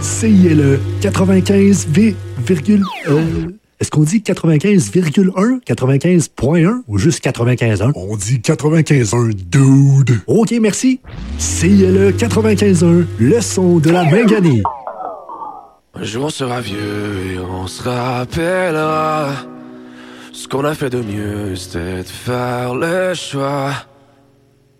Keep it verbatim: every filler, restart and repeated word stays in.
C I L E quatre-vingt-quinze virgule un. Est-ce qu'on dit quatre-vingt-quinze virgule un, quatre-vingt-quinze point un ou juste quatre-vingt-quinze virgule un? On dit quatre-vingt-quinze virgule un, dude. OK, merci. C I L E quatre-vingt-quinze virgule un, le son de la Manganie. Un jour on sera vieux et on se rappellera. Ce qu'on a fait de mieux, c'était de faire le choix